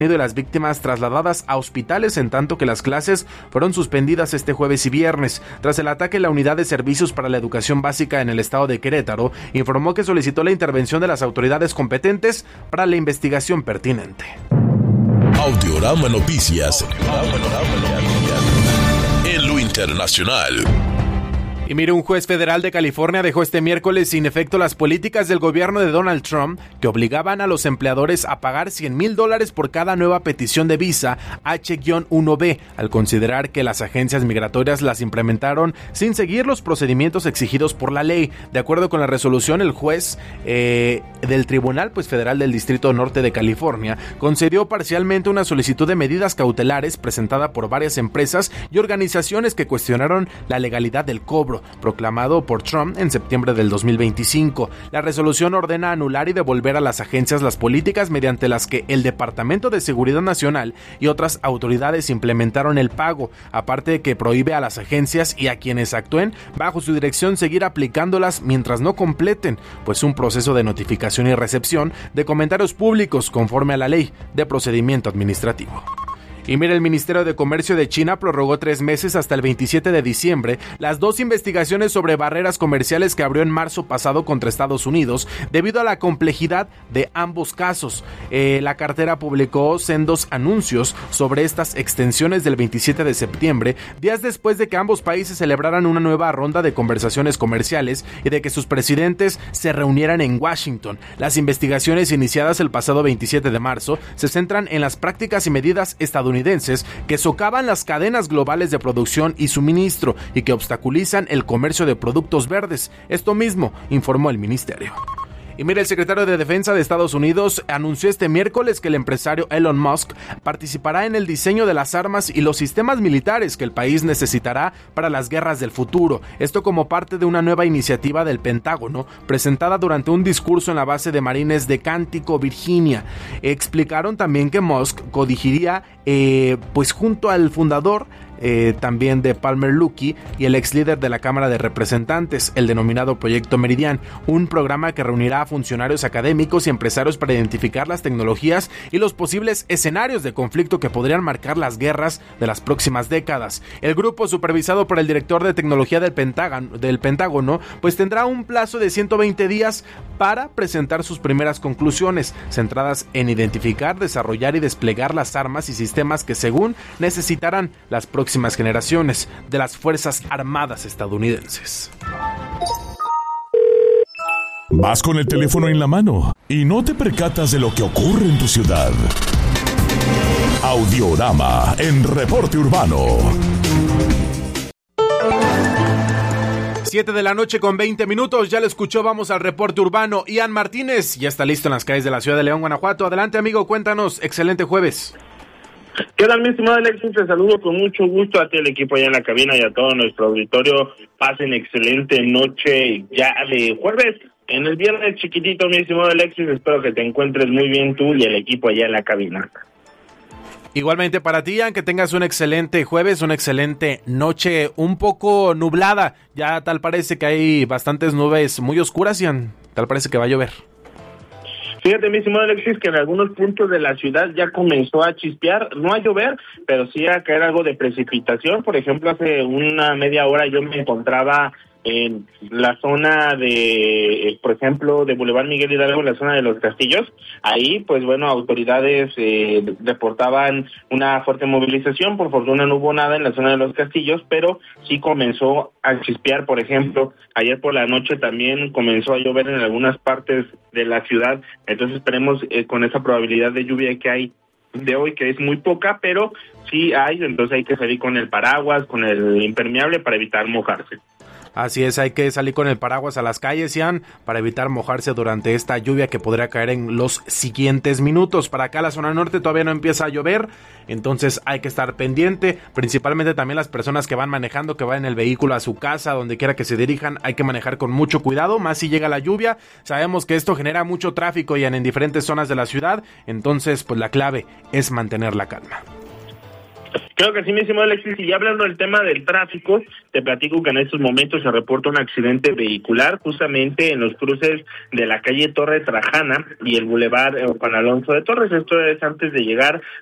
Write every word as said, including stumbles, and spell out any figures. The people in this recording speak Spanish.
de las víctimas trasladadas a hospitales, en tanto que las clases fueron suspendidas este jueves y viernes. Tras el ataque, la Unidad de Servicios para la Educación Básica en el estado de Querétaro informó que solicitó la intervención de las autoridades competentes para la investigación pertinente. Audiorama Noticias. En lo internacional. Y mire, un juez federal de California dejó este miércoles sin efecto las políticas del gobierno de Donald Trump que obligaban a los empleadores a pagar cien mil dólares por cada nueva petición de visa H uno B, al considerar que las agencias migratorias las implementaron sin seguir los procedimientos exigidos por la ley. De acuerdo con la resolución, el juez eh, del Tribunal pues, Federal del Distrito Norte de California concedió parcialmente una solicitud de medidas cautelares presentada por varias empresas y organizaciones que cuestionaron la legalidad del cobro, proclamado por Trump en septiembre del dos mil veinticinco. La resolución ordena anular y devolver a las agencias las políticas mediante las que el Departamento de Seguridad Nacional y otras autoridades implementaron el pago, aparte de que prohíbe a las agencias y a quienes actúen bajo su dirección seguir aplicándolas mientras no completen, pues un proceso de notificación y recepción de comentarios públicos conforme a la ley de procedimiento administrativo. Y mira, el Ministerio de Comercio de China prorrogó tres meses hasta el veintisiete de diciembre las dos investigaciones sobre barreras comerciales que abrió en marzo pasado contra Estados Unidos debido a la complejidad de ambos casos. Eh, la cartera publicó sendos anuncios sobre estas extensiones del veintisiete de septiembre, días después de que ambos países celebraran una nueva ronda de conversaciones comerciales y de que sus presidentes se reunieran en Washington. Las investigaciones iniciadas el pasado veintisiete de marzo se centran en las prácticas y medidas estadounidenses que socavan las cadenas globales de producción y suministro y que obstaculizan el comercio de productos verdes. Esto mismo informó el ministerio. Y mire, el secretario de Defensa de Estados Unidos anunció este miércoles que el empresario Elon Musk participará en el diseño de las armas y los sistemas militares que el país necesitará para las guerras del futuro. Esto como parte de una nueva iniciativa del Pentágono presentada durante un discurso en la base de marines de Cántico, Virginia. Explicaron también que Musk codirigiría eh, pues junto al fundador Eh, también de Palmer Luckey y el ex líder de la Cámara de Representantes, el denominado Proyecto Meridian, un programa que reunirá a funcionarios académicos y empresarios para identificar las tecnologías y los posibles escenarios de conflicto que podrían marcar las guerras de las próximas décadas. El grupo, supervisado por el director de tecnología del Pentágono, del Pentágono, pues tendrá un plazo de ciento veinte días para presentar sus primeras conclusiones, centradas en identificar, desarrollar y desplegar las armas y sistemas que según necesitarán las próximas generaciones de las Fuerzas Armadas estadounidenses. Vas con el teléfono en la mano y no te percatas de lo que ocurre en tu ciudad. Audiorama en Reporte Urbano. siete de la noche con veinte minutos, ya lo escuchó, vamos al reporte urbano. Ian Martínez ya está listo en las calles de la ciudad de León, Guanajuato. Adelante, amigo, cuéntanos, excelente jueves. ¿Qué tal, mi estimado Alexis? Te saludo con mucho gusto a ti, el equipo allá en la cabina, y a todo nuestro auditorio. Pasen excelente noche ya de jueves. En el viernes chiquitito, mi estimado Alexis, espero que te encuentres muy bien tú y el equipo allá en la cabina. Igualmente para ti, Ian, que tengas un excelente jueves, una excelente noche un poco nublada. Ya tal parece que hay bastantes nubes muy oscuras, Ian. Tal parece que va a llover. Fíjate, mi estimado Alexis, que en algunos puntos de la ciudad ya comenzó a chispear, no a llover, pero sí a caer algo de precipitación. Por ejemplo, hace una media hora yo me encontraba en la zona de, por ejemplo, de Boulevard Miguel Hidalgo, en la zona de Los Castillos. Ahí, pues bueno, autoridades eh, reportaban una fuerte movilización. Por fortuna no hubo nada en la zona de Los Castillos, pero sí comenzó a chispear. Por ejemplo, ayer por la noche también comenzó a llover en algunas partes de la ciudad. Entonces esperemos eh, con esa probabilidad de lluvia que hay de hoy, que es muy poca, pero sí hay, entonces hay que salir con el paraguas, con el impermeable para evitar mojarse. Así es, hay que salir con el paraguas a las calles, Ian, para evitar mojarse durante esta lluvia que podría caer en los siguientes minutos. Para acá, la zona norte, todavía no empieza a llover, entonces hay que estar pendiente, principalmente también las personas que van manejando, que van en el vehículo a su casa, donde quiera que se dirijan, hay que manejar con mucho cuidado, más si llega la lluvia. Sabemos que esto genera mucho tráfico, Ian, en diferentes zonas de la ciudad, entonces pues la clave es mantener la calma. Creo que sí, mi estimado Alexis, y ya hablando del tema del tráfico, te platico que en estos momentos se reporta un accidente vehicular justamente en los cruces de la calle Torre Trajana y el bulevar Juan Alonso de Torres. Esto es antes de llegar